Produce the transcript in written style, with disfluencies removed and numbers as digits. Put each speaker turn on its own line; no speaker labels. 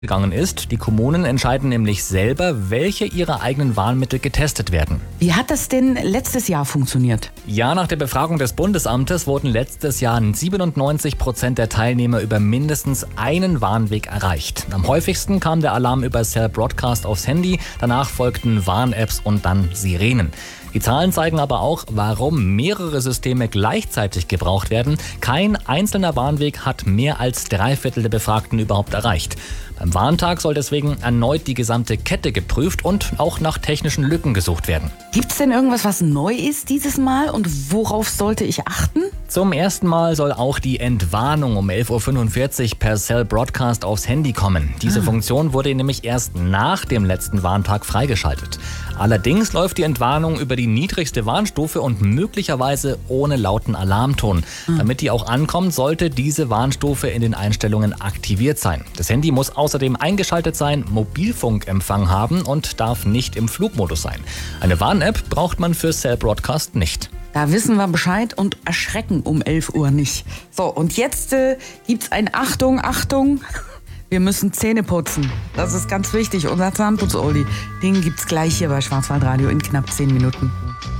gegangen ist. Die Kommunen entscheiden nämlich selber, welche ihrer eigenen Warnmittel getestet werden.
Wie hat das denn letztes Jahr funktioniert?
Ja, nach der Befragung des Bundesamtes wurden letztes Jahr 97% der Teilnehmer über mindestens einen Warnweg erreicht. Am häufigsten kam der Alarm über Cell Broadcast aufs Handy, danach folgten Warn-Apps und dann Sirenen. Die Zahlen zeigen aber auch, warum mehrere Systeme gleichzeitig gebraucht werden. Kein einzelner Warnweg hat mehr als 3/4 der Befragten überhaupt erreicht. Beim Warntag soll deswegen erneut die gesamte Kette geprüft und auch nach technischen Lücken gesucht werden.
Gibt es denn irgendwas, was neu ist dieses Mal und worauf sollte ich achten?
Zum ersten Mal soll auch die Entwarnung um 11.45 Uhr per Cell Broadcast aufs Handy kommen. Diese Funktion wurde nämlich erst nach dem letzten Warntag freigeschaltet. Allerdings läuft die Entwarnung über die niedrigste Warnstufe und möglicherweise ohne lauten Alarmton. Damit die auch ankommt, sollte diese Warnstufe in den Einstellungen aktiviert sein. Das Handy muss außerdem eingeschaltet sein, Mobilfunkempfang haben und darf nicht im Flugmodus sein. Eine Warn-App braucht man für Cell Broadcast nicht.
Da wissen wir Bescheid und erschrecken um 11 Uhr nicht. So, und jetzt gibt's ein Achtung, wir müssen Zähne putzen. Das ist ganz wichtig. Unser Zahnputz-Oldie, den gibt's gleich hier bei Schwarzwaldradio in knapp 10 Minuten.